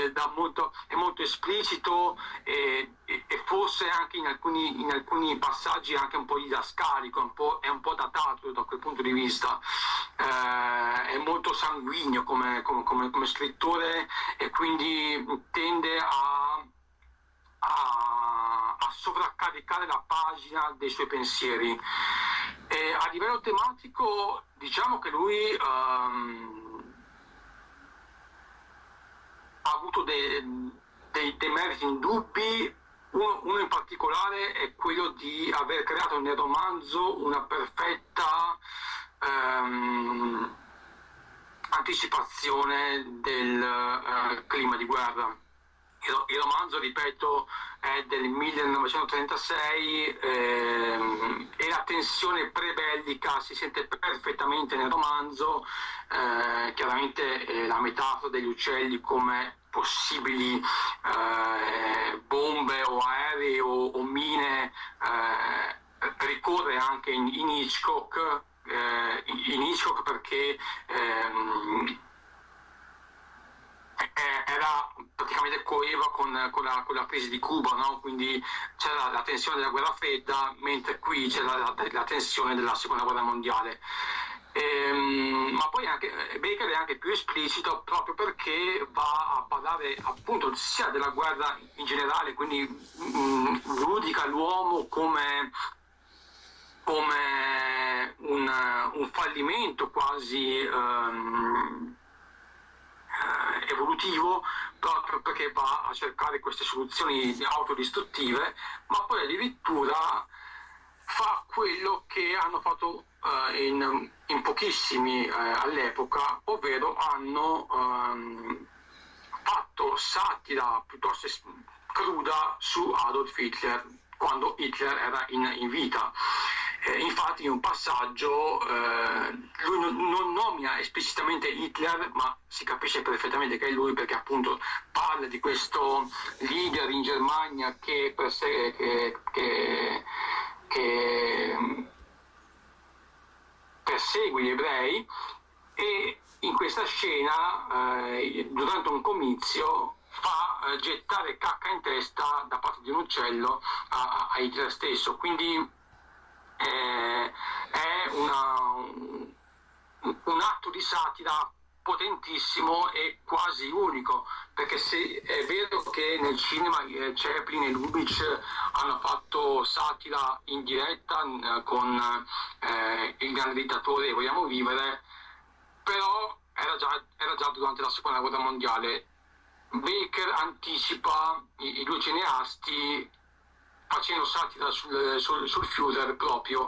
è molto esplicito e forse anche in alcuni passaggi anche un po' didascalico, è un po' datato da quel punto di vista. È molto sanguigno come scrittore e quindi tende a sovraccaricare la pagina dei suoi pensieri. E a livello tematico diciamo che lui ha avuto dei meriti indubbi. Uno in particolare è quello di aver creato nel romanzo una perfetta anticipazione del clima di guerra. Il romanzo, ripeto, è del 1936 e la tensione prebellica si sente perfettamente nel romanzo. Chiaramente la metafora degli uccelli come possibili bombe o aerei o mine ricorre anche in Hitchcock, perché era praticamente coeva con la crisi di Cuba, no? Quindi c'era la tensione della guerra fredda, mentre qui c'era la tensione della seconda guerra mondiale. Ma poi Baker è anche più esplicito proprio perché va a parlare appunto sia della guerra in generale, quindi giudica l'uomo come un fallimento quasi evolutivo, proprio perché va a cercare queste soluzioni autodistruttive, ma poi addirittura fa quello che hanno fatto in pochissimi all'epoca, ovvero hanno fatto satira piuttosto cruda su Adolf Hitler quando Hitler era in vita. Infatti in un passaggio lui non nomina esplicitamente Hitler, ma si capisce perfettamente che è lui, perché appunto parla di questo leader in Germania che persegue gli ebrei, e in questa scena durante un comizio fa gettare cacca in testa da parte di un uccello a Hitler stesso. Quindi è un atto di satira potentissimo e quasi unico, perché se è vero che nel cinema Chaplin e Lubitsch hanno fatto satira in diretta con Il grande dittatore e Vogliamo vivere, però era già durante la seconda guerra mondiale. Baker anticipa i due cineasti facendo satira sul Führer proprio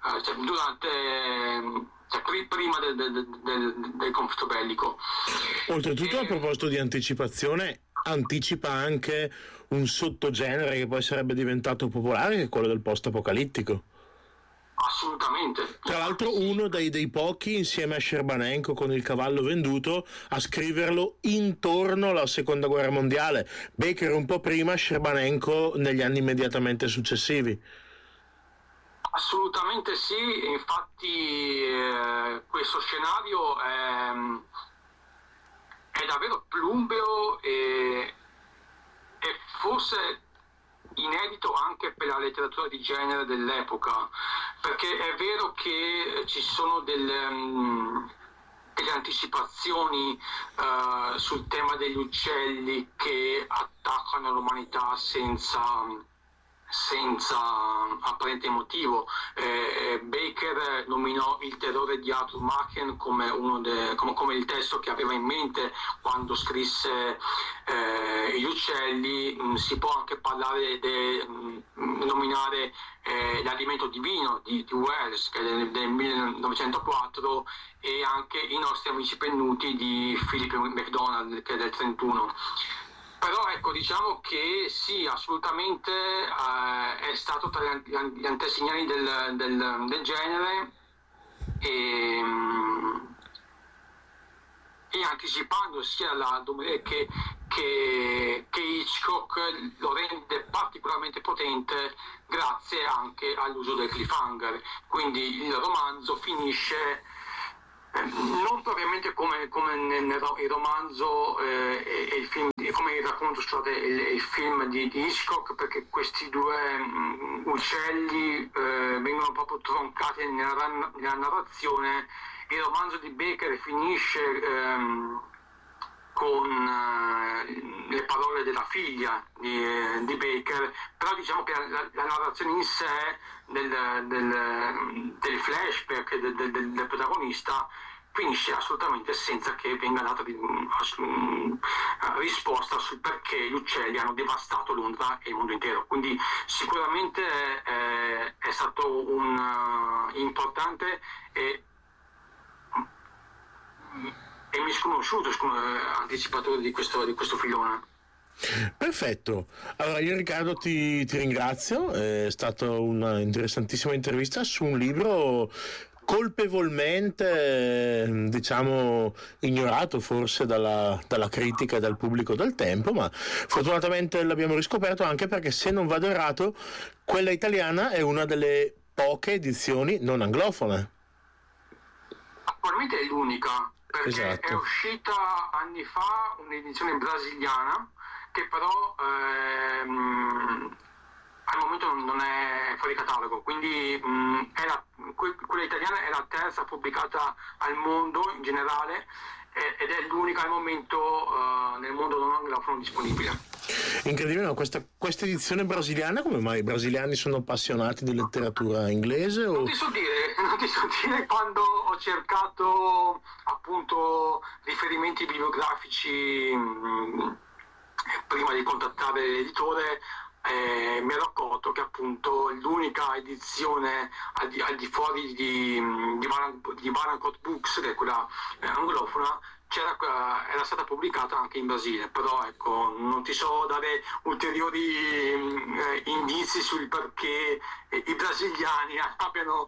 prima del conflitto bellico. Oltretutto, a proposito di anticipazione, anticipa anche un sottogenere che poi sarebbe diventato popolare, che è quello del post-apocalittico. Assolutamente. Tra l'altro uno dei pochi, insieme a Scerbanenko con Il cavallo venduto, a scriverlo intorno alla seconda guerra mondiale. Baker un po' prima, Scerbanenko negli anni immediatamente successivi. Assolutamente sì, infatti questo scenario è davvero plumbeo e forse inedito anche per la letteratura di genere dell'epoca, perché è vero che ci sono delle anticipazioni sul tema degli uccelli che attaccano l'umanità senza apparente motivo. Baker nominò Il terrore di Arthur Machen come il testo che aveva in mente quando scrisse Gli uccelli. Si può anche parlare nominare L'alimento divino di Wells, che è del 1904, e anche I nostri amici pennuti di Philip MacDonald, che è del 1931. Però ecco, diciamo che sì, assolutamente è stato tra gli antesignani del genere, e anticipando sia la Dumoulin che Hitchcock lo rende particolarmente potente grazie anche all'uso del cliffhanger. Quindi il romanzo finisce non propriamente come il romanzo e il film, come racconto, scusate, il film di Hitchcock, perché questi due uccelli vengono proprio troncati nella narrazione. Il romanzo di Baker finisce con le parole della figlia di Baker, però diciamo che la narrazione in sé del flashback del protagonista finisce assolutamente senza che venga data risposta sul perché gli uccelli hanno devastato Londra e il mondo intero. Quindi sicuramente è stato importante e misconosciuto anticipatore di questo filone. Perfetto, allora io Riccardo ti ringrazio, è stata una interessantissima intervista su un libro colpevolmente, diciamo, ignorato forse dalla critica e dal pubblico del tempo, ma fortunatamente l'abbiamo riscoperto, anche perché, se non vado errato, quella italiana è una delle poche edizioni non anglofone. Attualmente è l'unica, perché esatto. È uscita anni fa un'edizione brasiliana che però al momento non è fuori catalogo, quindi quella italiana è la terza pubblicata al mondo in generale ed è l'unica al momento nel mondo non anglofono disponibile. Incredibile, no? Questa edizione brasiliana, come mai i brasiliani sono appassionati di letteratura inglese? O... Non ti so dire, quando ho cercato appunto riferimenti bibliografici prima di contattare l'editore, mi ero accorto che appunto l'unica edizione al di fuori di Varancourt Books, che è quella anglofona, era stata pubblicata anche in Brasile, però ecco, non ti so dare ulteriori indizi sul perché i brasiliani abbiano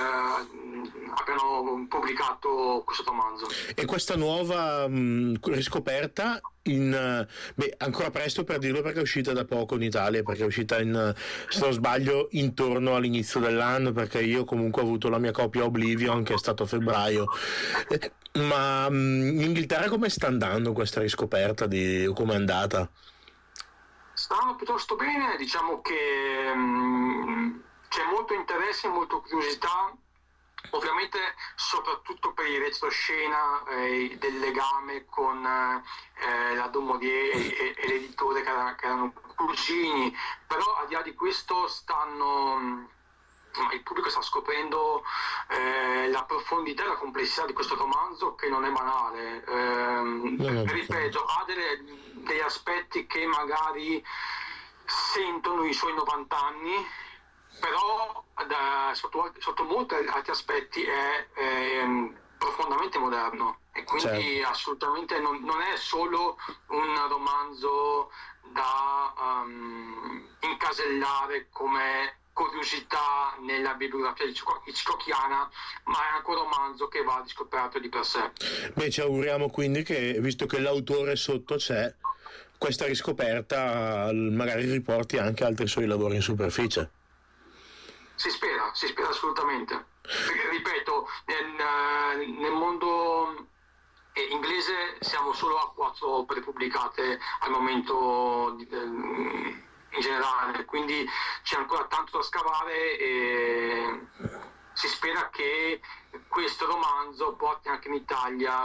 pubblicato questo romanzo. E questa nuova riscoperta ancora presto per dirlo, perché è uscita da poco in Italia, perché è uscita se non sbaglio intorno all'inizio dell'anno, perché io comunque ho avuto la mia copia Oblivion, che è stato a febbraio. Ma in Inghilterra come sta andando questa riscoperta, come è andata? Sta andando piuttosto bene, diciamo che c'è molto interesse, molta curiosità, ovviamente soprattutto per il retroscena del legame con la Domodier e l'editore che erano cugini, però al di là di questo il pubblico sta scoprendo la profondità e la complessità di questo romanzo, che non è banale. Ripeto, ha degli aspetti che magari sentono i suoi 90 anni, però sotto molti altri aspetti è profondamente moderno, e quindi certo, assolutamente non è solo un romanzo da incasellare come curiosità nella bibliografia hitchcockiana, ma è anche un romanzo che va riscoperto di per sé. Beh, ci auguriamo quindi che, visto che l'autore sotto c'è, questa riscoperta magari riporti anche altri suoi lavori in superficie. Si spera assolutamente. Perché, ripeto, nel mondo inglese siamo solo a 4 opere pubblicate al momento in generale, quindi c'è ancora tanto da scavare e si spera che questo romanzo porti anche in Italia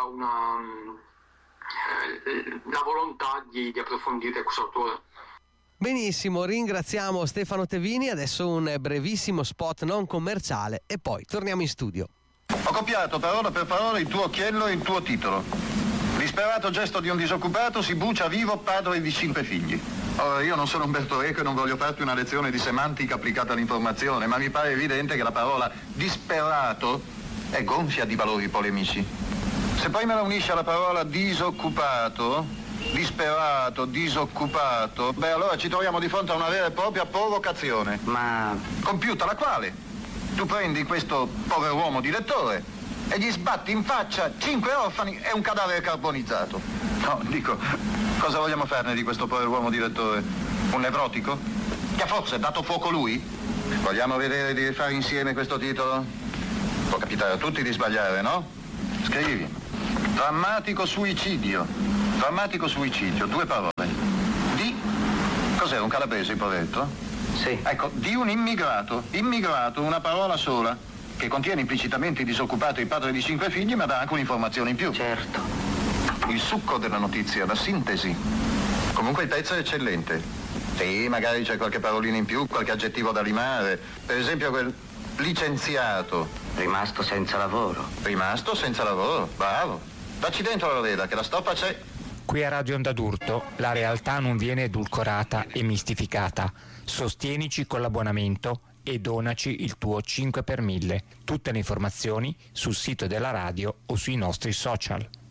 la volontà di approfondire questo autore. Benissimo, ringraziamo Stefano Tevini. Adesso un brevissimo spot non commerciale e poi torniamo in studio. Ho copiato parola per parola il tuo occhiello e il tuo titolo. Disperato gesto di un disoccupato, si brucia vivo, padre di 5 figli. Ora, io non sono Umberto Eco e non voglio farti una lezione di semantica applicata all'informazione, ma mi pare evidente che la parola disperato è gonfia di valori polemici. Se poi me la unisci alla parola disoccupato, disperato, disoccupato, beh, allora ci troviamo di fronte a una vera e propria provocazione. Ma... compiuta, la quale tu prendi questo pover'uomo di lettore e gli sbatti in faccia 5 orfani e un cadavere carbonizzato. No, dico, cosa vogliamo farne di questo pover'uomo di lettore? Un nevrotico? Che forse ha dato fuoco lui? Vogliamo vedere di rifare insieme questo titolo? Può capitare a tutti di sbagliare, no? Scrivi. Drammatico suicidio. Drammatico suicidio, 2 parole. Cos'è, un calabrese il poveretto? Sì. Ecco, di un immigrato, una parola sola, che contiene implicitamente il disoccupato e il padre di 5 figli, ma dà anche un'informazione in più. Certo. Il succo della notizia, la sintesi. Comunque il pezzo è eccellente. Sì, magari c'è qualche parolina in più, qualche aggettivo da limare. Per esempio quel licenziato. Rimasto senza lavoro. Rimasto senza lavoro, bravo. Dacci dentro la vela, che la stoffa c'è. Qui a Radio Onda d'Urto la realtà non viene edulcorata e mistificata. Sostienici con l'abbonamento e donaci il tuo 5 per 1000. Tutte le informazioni sul sito della radio o sui nostri social.